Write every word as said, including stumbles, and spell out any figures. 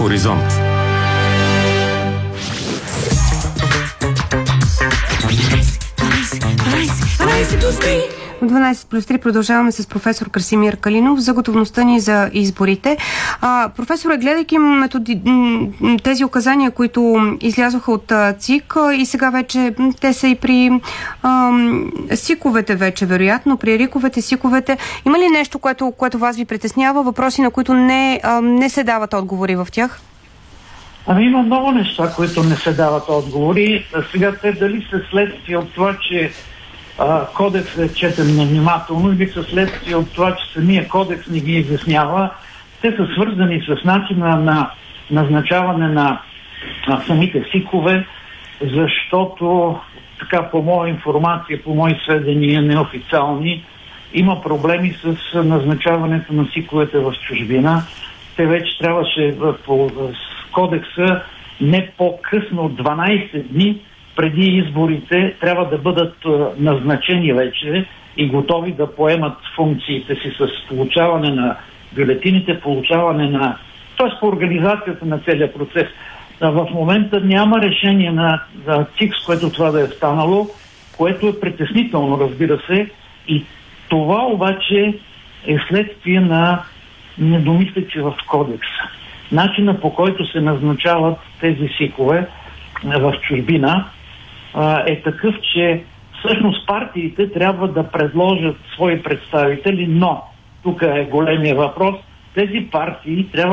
Хоризонт. В дванайсет плюс три продължаваме с професор Красимир Калинов за готовността ни за изборите. А, професоре, гледайки методи... тези указания, които излязоха от ЦИК и сега вече те са и при ам, СИКовете вече, вероятно, при РИКовете, СИКовете. Има ли нещо, което, което вас ви притеснява? Въпроси, на които не, ам, не се дават отговори в тях? Ами има много неща, които не се дават отговори. Сега те дали са следствие от това, че а, кодекс е четен невнимателно, или са следствие от това, че самия кодекс не ги изяснява. Те са свързани с начина на назначаване на, на самите СИКове, защото така по моя информация, по мои сведения неофициални, има проблеми с назначаването на СИКовете в чужбина. Те вече трябваше по кодекса не по-късно от дванайсет дни преди изборите трябва да бъдат назначени вече и готови да поемат функциите си с получаване на бюлетините, получаване на... т.е. по организацията на целия процес. В момента няма решение на, на ЦИК, с което това да е станало, което е притеснително, разбира се, и това обаче е следствие на недомислици в кодекса. Начина, по който се назначават тези СИКове в чужбина, е такъв, че всъщност партиите трябва да предложат свои представители, но тук е големия въпрос, тези партии трябва